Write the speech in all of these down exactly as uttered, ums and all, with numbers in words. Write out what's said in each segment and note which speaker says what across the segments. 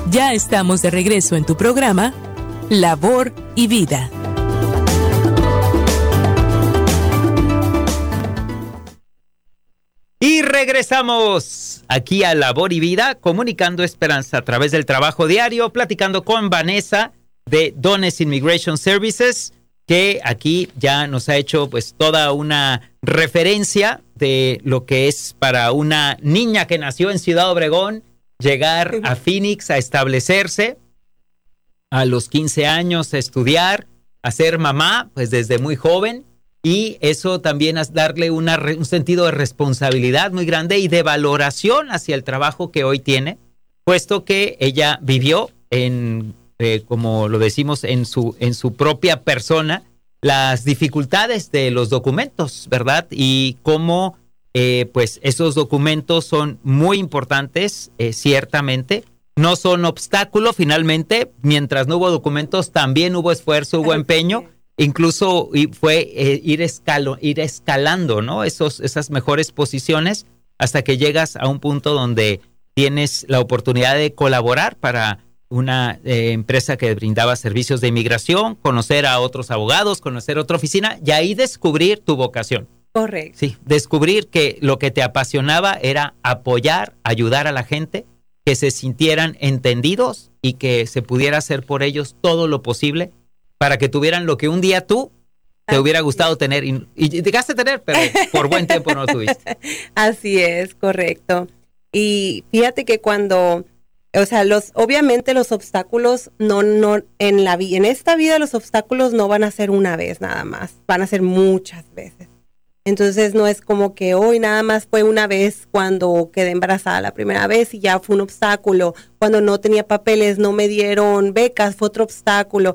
Speaker 1: Ya estamos de regreso en tu programa, Labor y Vida.
Speaker 2: Y regresamos aquí a Labor y Vida, comunicando esperanza a través del trabajo diario, platicando con Vanessa de Dones Immigration Services, que aquí ya nos ha hecho pues toda una referencia de lo que es para una niña que nació en Ciudad Obregón, llegar a Phoenix a establecerse, a los quince años a estudiar, a ser mamá, pues desde muy joven, y eso también es darle una, un sentido de responsabilidad muy grande y de valoración hacia el trabajo que hoy tiene, puesto que ella vivió en, eh, como lo decimos, en su, en su propia persona, las dificultades de los documentos, ¿verdad? Y cómo eh, pues esos documentos son muy importantes, eh, ciertamente. No son obstáculo, finalmente, mientras no hubo documentos, también hubo esfuerzo, hubo empeño, incluso fue eh, ir, escalo, ir escalando, ¿no? Esos, esas mejores posiciones hasta que llegas a un punto donde tienes la oportunidad de colaborar para una eh, empresa que brindaba servicios de inmigración, conocer a otros abogados, conocer otra oficina y ahí descubrir tu vocación.
Speaker 3: Correcto.
Speaker 2: Sí, descubrir que lo que te apasionaba era apoyar, ayudar a la gente, que se sintieran entendidos y que se pudiera hacer por ellos todo lo posible para que tuvieran lo que un día tú te Así hubiera gustado es. tener y, y llegaste a tener, pero por buen tiempo no lo tuviste.
Speaker 3: Así es, correcto. Y fíjate que cuando, o sea, los obviamente los obstáculos no no en la en esta vida los obstáculos no van a ser una vez nada más, van a ser muchas veces. Entonces no es como que hoy nada más fue una vez cuando quedé embarazada la primera vez y ya fue un obstáculo. Cuando no tenía papeles, no me dieron becas, fue otro obstáculo.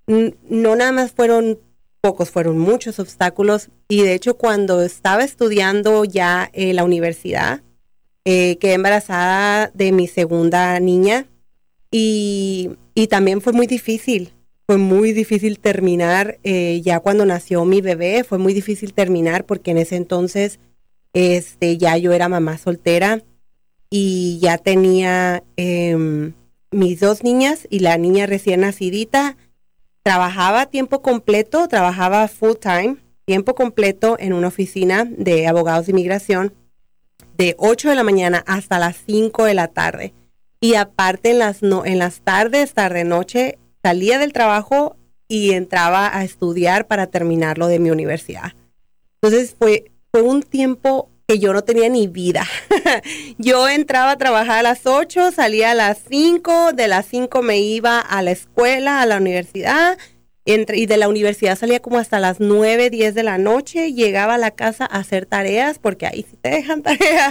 Speaker 3: No nada más fueron pocos, fueron muchos obstáculos. Y de hecho cuando estaba estudiando ya en eh, la universidad, eh, quedé embarazada de mi segunda niña y, y también fue muy difícil. Fue muy difícil terminar, eh, ya cuando nació mi bebé, fue muy difícil terminar porque en ese entonces este, ya yo era mamá soltera y ya tenía eh, mis dos niñas y la niña recién nacidita. Trabajaba tiempo completo, trabajaba full time, tiempo completo en una oficina de abogados de inmigración de ocho de la mañana hasta las cinco de la tarde. Y aparte en las, no, en las tardes, tarde-noche, salía del trabajo y entraba a estudiar para terminar lo de mi universidad. Entonces fue, fue un tiempo que yo no tenía ni vida. Yo entraba a trabajar a las ocho, salía a las cinco, de las cinco me iba a la escuela, a la universidad, entre, y de la universidad salía como hasta las nueve, diez de la noche, llegaba a la casa a hacer tareas, porque ahí sí te dejan tareas.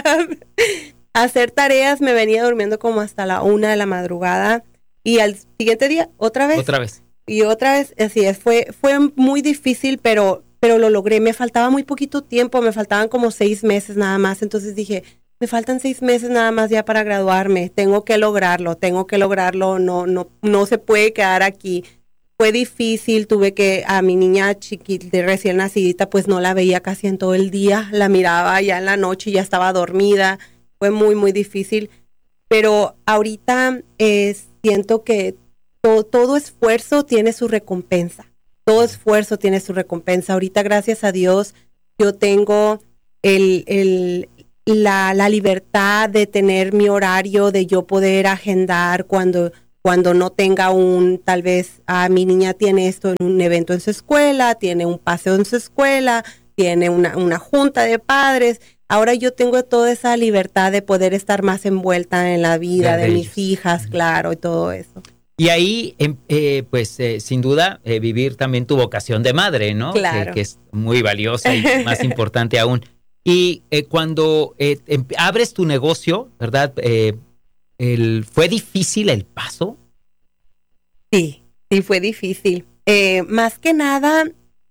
Speaker 3: A hacer tareas, me venía durmiendo como hasta la una de la madrugada. Y al siguiente día, otra vez.
Speaker 2: Otra vez.
Speaker 3: Y otra vez, así es. Fue, fue muy difícil, pero, pero lo logré. Me faltaba muy poquito tiempo, me faltaban como seis meses nada más. Entonces dije, me faltan seis meses nada más ya para graduarme. Tengo que lograrlo, tengo que lograrlo. No, no, no se puede quedar aquí. Fue difícil, tuve que, a mi niña chiquita, de recién nacidita, pues no la veía casi en todo el día. La miraba ya en la noche y ya estaba dormida. Fue muy, muy difícil. Pero ahorita es... siento que to, todo esfuerzo tiene su recompensa. Todo esfuerzo tiene su recompensa. Ahorita, gracias a Dios, yo tengo el, el, la, la libertad de tener mi horario, de yo poder agendar cuando, cuando no tenga un, tal vez, ah, mi niña tiene esto en un evento en su escuela, tiene un paseo en su escuela, tiene una, una junta de padres. Ahora yo tengo toda esa libertad de poder estar más envuelta en la vida de, de mis hijas, claro, y todo eso.
Speaker 2: Y ahí, eh, pues, eh, sin duda, eh, vivir también tu vocación de madre, ¿no?
Speaker 3: Claro.
Speaker 2: Que, que es muy valiosa y más importante aún. Y eh, cuando eh, em, abres tu negocio, ¿verdad? Eh, el, ¿Fue difícil el paso?
Speaker 3: Sí, sí fue difícil. Eh, más que nada...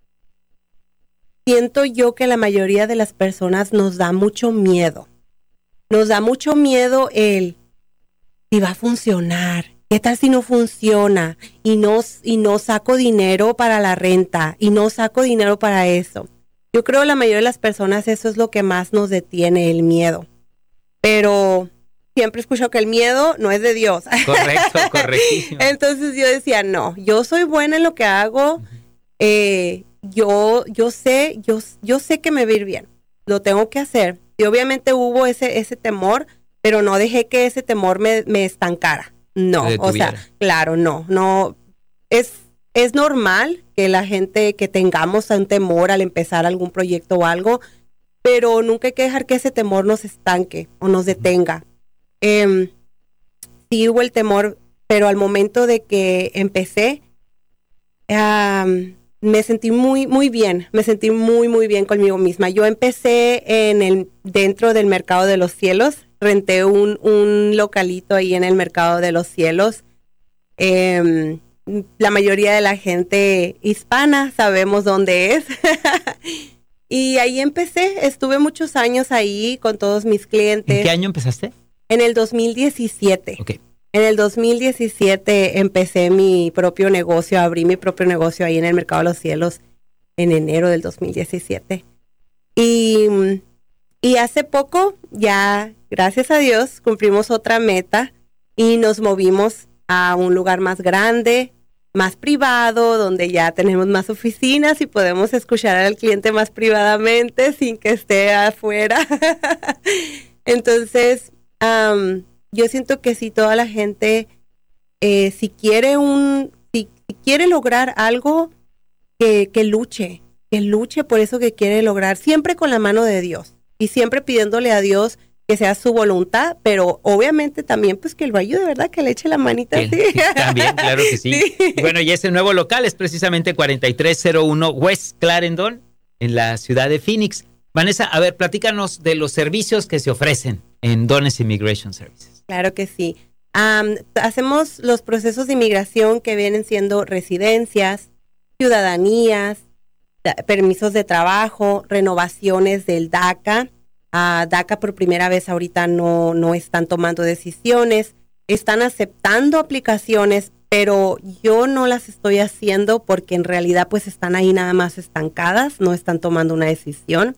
Speaker 3: siento yo que la mayoría de las personas nos da mucho miedo. Nos da mucho miedo el si va a funcionar. ¿Qué tal si no funciona? Y no, y no saco dinero para la renta. Y no saco dinero para eso. Yo creo que la mayoría de las personas eso es lo que más nos detiene, el miedo. Pero siempre escucho que el miedo no es de Dios.
Speaker 2: Correcto, correctísimo.
Speaker 3: Entonces yo decía, no, yo soy buena en lo que hago, uh-huh. eh, yo, yo sé, yo, yo sé que me va a ir bien, lo tengo que hacer. Y obviamente hubo ese, ese temor, pero no dejé que ese temor me, me estancara. No, o sea, claro, no, no, es, es normal que la gente, que tengamos un temor al empezar algún proyecto o algo, pero nunca hay que dejar que ese temor nos estanque o nos detenga. Eh, sí hubo el temor, pero al momento de que empecé, um, me sentí muy, muy bien, me sentí muy, muy bien conmigo misma. Yo empecé en el, dentro del Mercado de los Cielos, renté un, un localito ahí en el Mercado de los Cielos. Eh, la mayoría de la gente hispana sabemos dónde es. Y ahí empecé, estuve muchos años ahí con todos mis clientes.
Speaker 2: ¿En qué año empezaste?
Speaker 3: En el dos mil diecisiete.
Speaker 2: Okay.
Speaker 3: En el dos mil diecisiete empecé mi propio negocio, abrí mi propio negocio ahí en el Mercado de los Cielos en enero del dos mil diecisiete. Y, y hace poco, ya, gracias a Dios, cumplimos otra meta y nos movimos a un lugar más grande, más privado, donde ya tenemos más oficinas y podemos escuchar al cliente más privadamente sin que esté afuera. Entonces, um, yo siento que si toda la gente, eh, si quiere un, si, si quiere lograr algo, que, que luche, que luche por eso que quiere lograr, siempre con la mano de Dios y siempre pidiéndole a Dios que sea su voluntad, pero obviamente también pues que lo ayude, ¿verdad? Que le eche la manita.
Speaker 2: Sí,
Speaker 3: ¿sí?
Speaker 2: También, claro que sí. sí. Bueno, y ese nuevo local es precisamente cuarenta y tres cero uno West Clarendon, en la ciudad de Phoenix. Vanessa, a ver, platícanos de los servicios que se ofrecen en Dones Immigration Services.
Speaker 3: Claro que sí. Um, hacemos los procesos de inmigración que vienen siendo residencias, ciudadanías, permisos de trabajo, renovaciones del DACA. Uh, DACA por primera vez ahorita no, no están tomando decisiones, están aceptando aplicaciones, pero yo no las estoy haciendo porque en realidad pues están ahí nada más estancadas, no están tomando una decisión.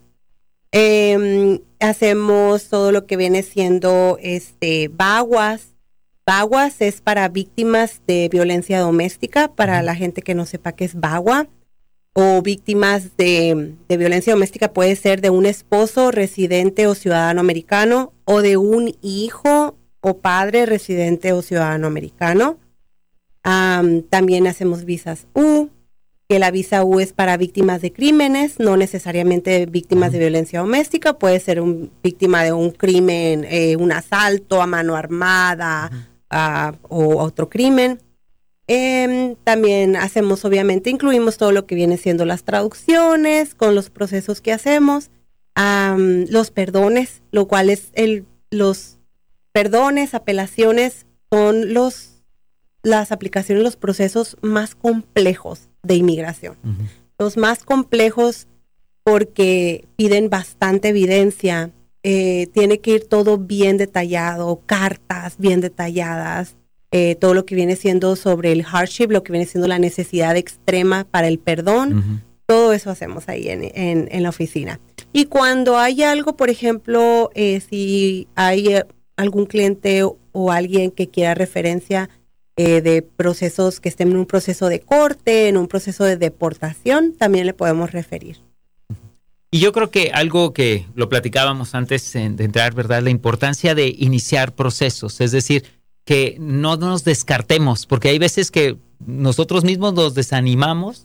Speaker 3: Eh, hacemos todo lo que viene siendo este V A W A S. V A W A S es para víctimas de violencia doméstica, para la gente que no sepa qué es V A W A, o víctimas de, de violencia doméstica puede ser de un esposo residente o ciudadano americano, o de un hijo o padre residente o ciudadano americano. Um, también hacemos visas U, que la visa U es para víctimas de crímenes, no necesariamente víctimas de violencia doméstica, puede ser un, víctima de un crimen, eh, un asalto a mano armada uh, o otro crimen. Eh, también hacemos, obviamente, incluimos todo lo que viene siendo las traducciones con los procesos que hacemos, um, los perdones, lo cual es el, los perdones, apelaciones, son los, las aplicaciones, los procesos más complejos de inmigración. Uh-huh. Los más complejos porque piden bastante evidencia, eh, tiene que ir todo bien detallado, cartas bien detalladas, Eh, todo lo que viene siendo sobre el hardship, lo que viene siendo la necesidad extrema para el perdón, uh-huh. Todo eso hacemos ahí en, en, en la oficina. Y cuando hay algo, por ejemplo, eh, si hay eh, algún cliente o, o alguien que quiera referencia eh, de procesos que estén en un proceso de corte, en un proceso de deportación, también le podemos referir.
Speaker 2: Y yo creo que algo que lo platicábamos antes de entrar, ¿verdad? La importancia de iniciar procesos, es decir, que no nos descartemos, porque hay veces que nosotros mismos nos desanimamos